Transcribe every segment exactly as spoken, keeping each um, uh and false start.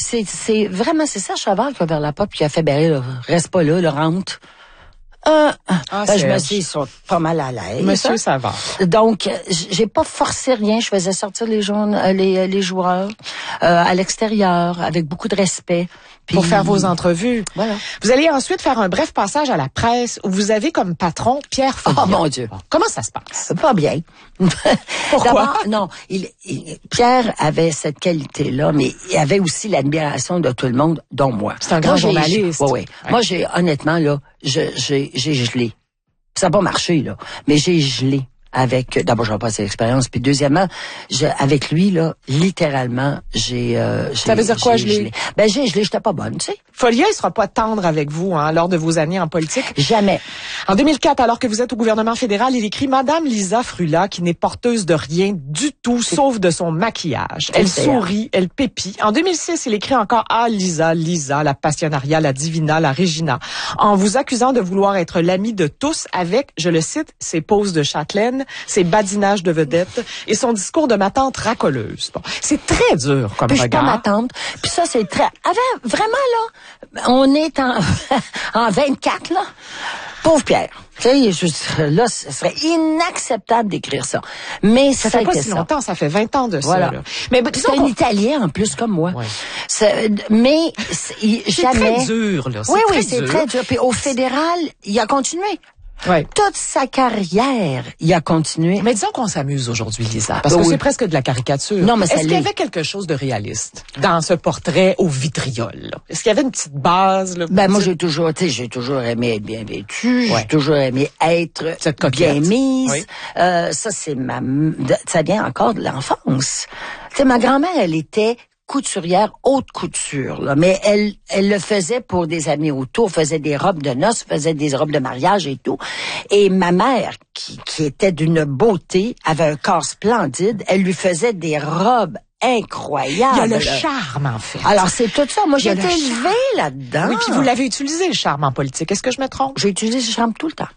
c'est, c'est vraiment, c'est ça, Savard qui a ouvert la porte puis qui a fait, ben, là, reste pas là, le rentre. Euh, ah, ben, je me suis, ils sont pas mal à l'aise. Monsieur Savard. Donc, j'ai pas forcé rien. Je faisais sortir les gens, les, les joueurs, euh, à l'extérieur, avec beaucoup de respect. Puis, pour faire vos entrevues. Voilà. Vous allez ensuite faire un bref passage à la presse où vous avez comme patron Pierre Folliot. Oh mon Dieu. Comment ça se passe? Pas bien. Pourquoi? D'abord, non, il, il, Pierre avait cette qualité-là, mais il avait aussi l'admiration de tout le monde, dont moi. C'est un grand moi, journaliste. Oui, oui. Ouais. Moi, j'ai, honnêtement, là, je, j'ai, j'ai gelé. Ça n'a pas marché, là, mais j'ai gelé. Avec, d'abord, j'avais pas cette expérience, puis deuxièmement, je, avec lui, là, littéralement, j'ai, euh, j'ai ça veut dire quoi, j'ai gelé? gelé? Ben, j'ai gelé, j'étais pas bonne, tu sais. Folliot, il sera pas tendre avec vous, hein, lors de vos années en politique. Jamais. En deux mille quatre, alors que vous êtes au gouvernement fédéral, il écrit Madame Lisa Frula, qui n'est porteuse de rien du tout, sauf de son maquillage. Elle sourit, elle pépit. En deux mille six, il écrit encore Ah, Lisa, Lisa, la passionnariat, la divina, la Regina, en vous accusant de vouloir être l'ami de tous avec, je le cite, ses poses de châtelaine, ses badinages de vedette et son discours de ma tante racoleuse. Bon, c'est très dur comme puis regard. Je suis pas ma tante. Puis ça, c'est très... Avant, vraiment, là, on est en, en vingt-quatre, là. Pauvre Pierre. Tu sais, là, ce serait inacceptable d'écrire ça. Mais ça, ça fait pas si ça. longtemps, ça fait vingt ans de voilà. ça. Là. Mais c'est un Italien en plus comme moi. Ouais. C'est, mais c'est, c'est jamais. Très dur là. Oui, très oui, c'est dur. très dur. Puis au fédéral, il a continué. Ouais. Toute sa carrière, il a continué. Mais disons qu'on s'amuse aujourd'hui, Lisa, parce ben que oui. c'est presque de la caricature. Non, mais Est-ce qu'il y avait quelque chose de réaliste dans ce portrait au vitriol? Là? Est-ce qu'il y avait une petite base? Là, ben moi, dire... j'ai toujours, tu sais, j'ai toujours aimé être bien vêtue. Ouais. J'ai toujours aimé être bien mise. Oui. Euh, ça, c'est ma, ça vient encore de l'enfance. Tu sais, ma grand-mère, elle était couturière haute couture, là. Mais elle, elle le faisait pour des amis autour, faisait des robes de noces, faisait des robes de mariage et tout. Et ma mère, qui, qui était d'une beauté, avait un corps splendide, elle lui faisait des robes incroyables. Il y a le charme, en fait. Alors, c'est tout ça. Moi, j'ai été élevée là-dedans. Oui, puis vous l'avez utilisé, le charme, en politique. Est-ce que je me trompe? J'ai utilisé le charme tout le temps.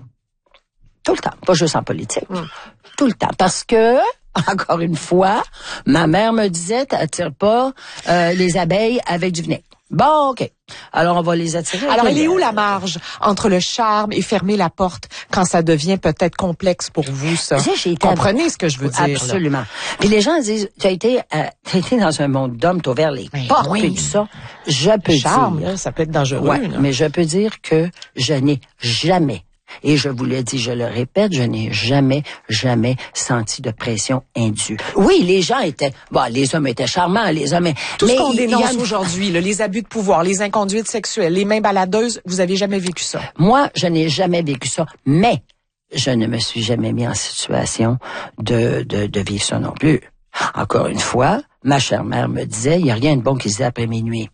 Tout le temps. Pas juste en politique. Mm. Tout le temps. Parce que, encore une fois, ma mère me disait, t'attires pas euh, les abeilles avec du vinaigre. Bon, OK. Alors, on va les attirer. Alors, elle est où la marge entre le charme et fermer la porte quand ça devient peut-être complexe pour vous, ça? J'ai été Comprenez ce que je veux dire. Absolument. Là. Puis les gens disent, tu as été, euh, tu as été dans un monde d'hommes, tu as ouvert les mais portes oui. et tout ça. Je peux le charme, dire. Là, ça peut être dangereux. Ouais, là. mais je peux dire que je n'ai jamais, et je vous l'ai dit, je le répète, je n'ai jamais, jamais senti de pression indue. Oui, les gens étaient, bon, les hommes étaient charmants, les hommes, tout mais ce qu'on il, dénonce il a... aujourd'hui, là, les abus de pouvoir, les inconduites sexuelles, les mains baladeuses, vous avez jamais vécu ça? Moi, je n'ai jamais vécu ça, mais je ne me suis jamais mis en situation de, de, de vivre ça non plus. Encore une fois, ma chère mère me disait, il n'y a rien de bon qui se dit après minuit.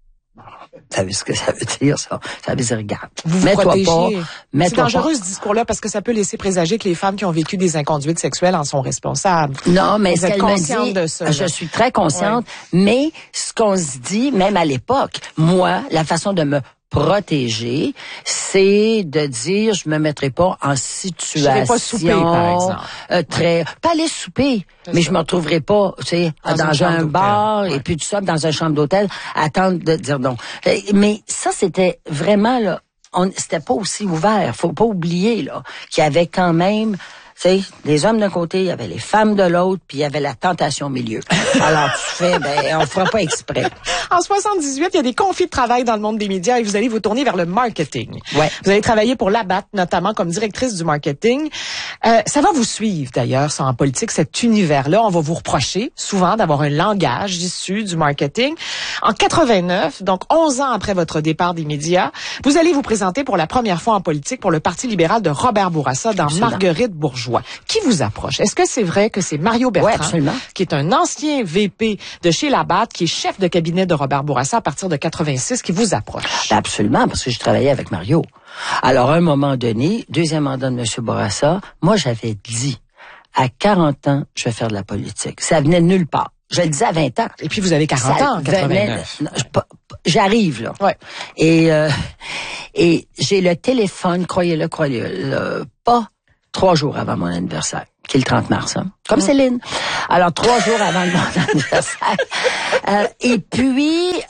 Vous savez ce que ça veut dire, ça? Ça veut dire, regarde, vous vous mets-toi protégez. pas, mets-toi C'est dangereux, pas. Ce discours-là, parce que ça peut laisser présager que les femmes qui ont vécu des inconduites sexuelles en sont responsables. Non, mais vous ce qu'elle me dit, de ça, je suis très consciente, ouais. Mais ce qu'on se dit, même à l'époque, moi, la façon de me protéger, c'est de dire, je me mettrai pas en situation... Je vais pas souper, par exemple. Euh, très, pas aller souper, mais ça. Je me retrouverai pas, tu sais, dans, dans un bar, ouais. Et puis tout ça, dans une chambre d'hôtel, attendre de dire non. Mais ça, c'était vraiment, là, on, c'était pas aussi ouvert. Faut pas oublier, là, qu'il y avait quand même... Tu sais, les hommes d'un côté, il y avait les femmes de l'autre, puis il y avait la tentation au milieu. Alors, tu fais, ben, on fera pas exprès. En soixante-dix-huit, il y a des conflits de travail dans le monde des médias et vous allez vous tourner vers le marketing. Ouais. Vous allez travailler pour Labatt, notamment comme directrice du marketing. Euh, ça va vous suivre, d'ailleurs, ça, en politique, cet univers-là. On va vous reprocher, souvent, d'avoir un langage issu du marketing. En quatre-vingt-neuf, donc onze ans après votre départ des médias, vous allez vous présenter pour la première fois en politique pour le Parti libéral de Robert Bourassa dans Absolument. Marguerite Bourgeois. Qui vous approche? Est-ce que c'est vrai que c'est Mario Bertrand, oui, qui est un ancien V P de chez Labatt, qui est chef de cabinet de Robert Bourassa à partir de quatre-vingt-six, qui vous approche? Absolument, parce que je travaillais avec Mario. Alors, à un moment donné, deuxième mandat de M. Bourassa, moi, j'avais dit, à quarante ans, je vais faire de la politique. Ça venait de nulle part. Je le disais à vingt ans. Et puis, vous avez quarante ans en quatre-vingt-neuf. Venait, j'arrive, là. Ouais. Et, euh, et j'ai le téléphone, croyez-le, croyez-le, pas trois jours avant mon anniversaire, qui est le trente mars, hein? Comme mmh. Céline. Alors, trois jours avant mon anniversaire. Euh, et puis,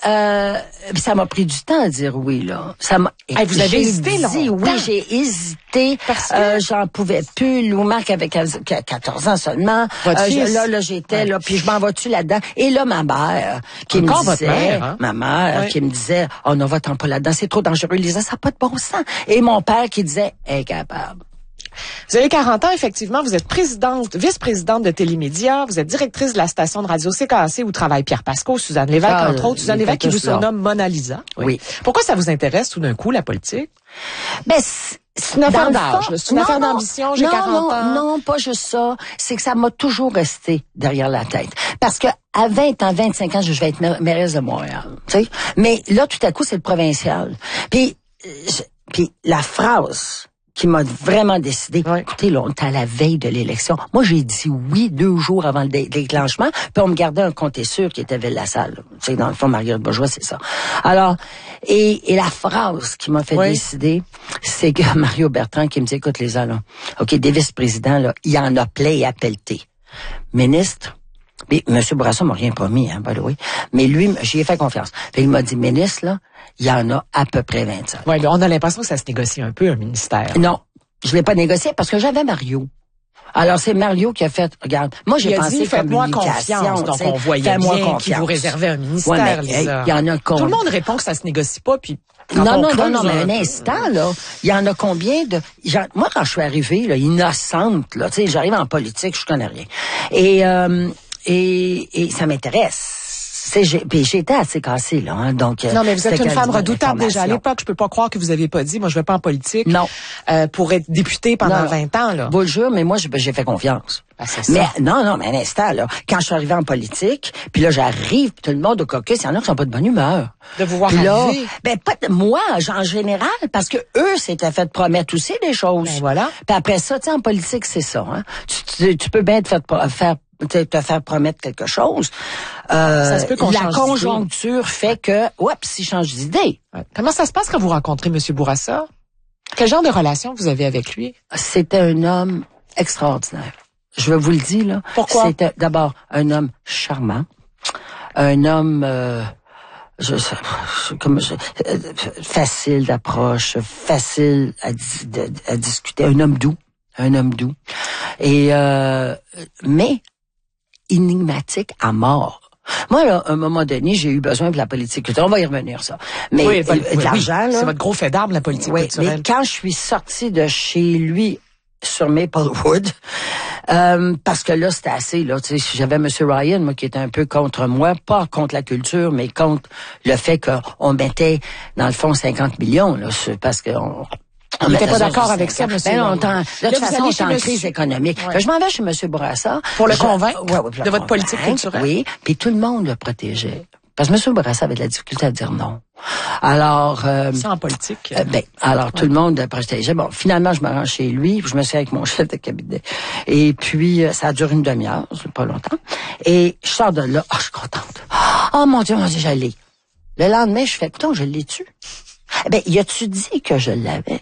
euh, ça m'a pris du temps à dire oui, là. Ça m'a, hey, vous avez hésité, là? Oui, j'ai hésité. Parce que... euh, j'en pouvais plus. Lou Marc avait quatorze ans seulement. Votre euh, fils? Je, là, là, j'étais, ouais. là, puis je m'en vas-tu là-dedans? Et là, ma mère, qui Encore me disait, votre mère, hein? ma mère, ouais. qui me disait, oh, non, va-t'en pas là-dedans, c'est trop dangereux. Lisa, ça n'a pas de bon sens. Et mon père qui disait, incapable. Vous avez quarante ans, effectivement. Vous êtes présidente, vice-présidente de Télémédia. Vous êtes directrice de la station de radio C K C où travaillent Pierre Pasco, Suzanne Lévesque, ah, entre autres. Suzanne Lévesque qui vous surnomme Mona Lisa. Oui. oui. Pourquoi ça vous intéresse tout d'un coup, la politique? Ben, c'est une affaire d'âge. C'est une non, affaire d'ambition. J'ai quarante non, ans. Non, pas juste ça. C'est que ça m'a toujours resté derrière la tête. Parce que à vingt ans, vingt-cinq ans, je vais être mairesse de Montréal. Tu sais? Mais là, tout à coup, c'est le provincial. Puis, je, puis la phrase qui m'a vraiment décidé. Oui. Écoutez, là, on est à la veille de l'élection. Moi, j'ai dit oui deux jours avant le dé- déclenchement, puis on me gardait un compte sûr qui était Ville-la-Salle. Tu sais, dans le fond, Marguerite Bourgeois, c'est ça. Alors, et, et la phrase qui m'a fait oui. décider, c'est que Mario Bertrand qui me dit, écoute, les là, OK, des vice-présidents, là, il y en a plein et à pelleter. Ministre, mais M. Bourassa m'a rien promis, hein, by the way. Mais lui, j'y ai fait confiance. Puis il m'a dit, ministre, là, il y en a à peu près vingt-cinq. Oui, on a l'impression que ça se négocie un peu, un ministère. Non, je l'ai pas négocié parce que j'avais Mario. Alors, c'est Mario qui a fait, regarde, moi, j'ai il a pensé dit, faites-moi confiance. Donc, on voyait bien qu'il vous réservait un ministère, ouais, Lisa. Il y en a con... Tout le monde répond que ça se négocie pas, puis non, non, non, non, mais un instant, là, il y en a combien de... Genre, moi, quand je suis arrivée, là, innocente, là, tu sais, j'arrive en politique, je connais rien. Et, euh, et, et ça m'intéresse. C'est, j'ai, puis j'étais assez cassée, là, hein, donc... Non, mais vous êtes une femme redoutable déjà à l'époque. Je peux pas croire que vous aviez pas dit, moi, je vais pas en politique. Non. Euh, pour être députée pendant non, vingt ans, là. Bon, le jure, mais moi, j'ai, j'ai fait confiance. Ah, c'est mais, ça. non, non, mais un instant, là, quand je suis arrivée en politique, puis là, j'arrive, puis tout le monde au caucus, il y en a qui sont pas de bonne humeur. De vous voir puis là, arriver. Ben, pas de moi, en général, parce que eux s'étaient fait promettre aussi des choses. Ben, voilà. Puis après ça, tu sais, en politique, c'est ça, hein. Tu, tu, tu peux bien te faire, faire te, te faire promettre quelque chose. Euh, ça se peut qu'on la change conjoncture d'idée. fait que, oups, il change d'idée. Ouais. Comment ça se passe quand vous rencontrez M. Bourassa? Quel genre de relation vous avez avec lui? C'était un homme extraordinaire. Je vous le dis, là. Pourquoi? C'était d'abord un homme charmant, un homme, euh, je, je, comme je, euh, facile d'approche, facile à, de, à discuter, un homme doux, un homme doux. Et, euh, mais, énigmatique à mort. Moi, là, à un moment donné, j'ai eu besoin de la politique culturelle. On va y revenir, ça. Mais oui, euh, de l'argent, oui. là. C'est votre gros fait d'arme, la politique oui, culturelle. Mais quand je suis sortie de chez lui sur Maplewood, euh, parce que là, c'était assez, là. Tu sais, j'avais M. Ryan, moi, qui était un peu contre moi, pas contre la culture, mais contre le fait qu'on mettait, dans le fond, cinquante millions, là, parce que on, On n'était pas d'accord avec ça, monsieur. Ben, on t'en, de toute façon, on est en crise économique. Ouais. Je m'en vais chez M. Bourassa. Pour le je, convaincre ouais, ouais, de votre politique culturelle. Oui, puis tout le monde le protégeait. Parce que M. Bourassa avait de la difficulté à dire non. Alors... Euh, ça en politique. Euh, ben, alors, ouais. Tout le monde le protégeait. Bon, finalement, je me rends chez lui, je me suis avec mon chef de cabinet. Et puis, ça a duré une demi-heure, c'est pas longtemps. Et je sors de là, oh, je suis contente. Oh, mon Dieu, mon Dieu, je l'ai. Le lendemain, je fais, putain, je l'ai tu. Eh ben, y a-tu dit que je l'avais?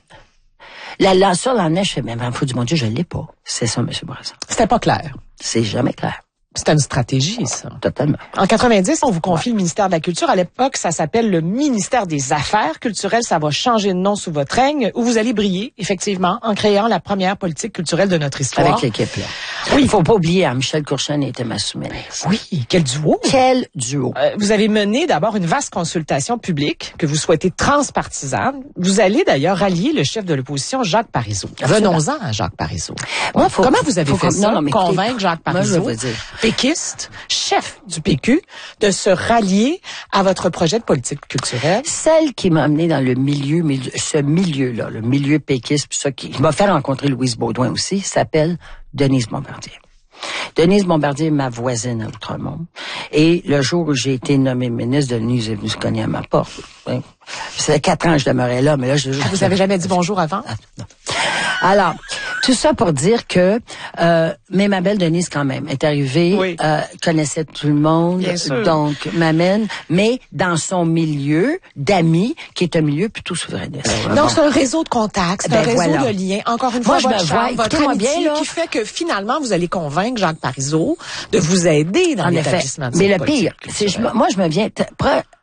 La lanceur l'en est, je fais, mais il faut du mon Dieu, je l'ai pas. C'est ça, M. Bourassa. C'était pas clair. C'est jamais clair. C'était une stratégie, ça. Totalement. En quatre-vingt-dix, on vous confie ouais. le ministère de la Culture. À l'époque, ça s'appelle le ministère des Affaires culturelles. Ça va changer de nom sous votre règne, où vous allez briller, effectivement, en créant la première politique culturelle de notre histoire. Avec l'équipe, là. Oui, il faut pas oublier, hein, Michel Courchaine était ma sous-ministre. Oui, quel duo. Quel duo. Euh, vous avez mené d'abord une vaste consultation publique que vous souhaitez transpartisane. Vous allez d'ailleurs rallier le chef de l'opposition, Jacques Parizeau. Venons-en à Jacques Parizeau. Moi, faut, Comment vous avez faut, fait faut, ça, non, non, convaincre Jacques Parizeau, moi, je veux dire. péquiste, chef du P Q, de se rallier à votre projet de politique culturelle? Celle qui m'a amené dans le milieu, milieu ce milieu-là, le milieu péquiste, ça qui m'a fait rencontrer Louise Baudouin aussi, s'appelle Denise Bombardier. Denise Bombardier est ma voisine à Outremont. Et le jour où j'ai été nommée ministre, Denise est venue se cogner à ma porte. C'était quatre ans que je demeurais là, mais là, je... Ah, vous avez jamais dit bonjour avant? Ah, non. Alors, tout ça pour dire que, euh, mais ma belle Denise quand même est arrivée, oui. euh, connaissait tout le monde, donc m'amène, mais dans son milieu d'amis, qui est un milieu plutôt souverainiste. Donc bon. C'est un réseau de contacts, c'est ben, un réseau voilà. de liens. Encore une fois, moi, votre je charme, votre amitié bien, qui fait que finalement vous allez convaincre Jacques Parizeau de vous aider dans en l'établissement de Mais le politique pire, c'est je, moi je me viens. T-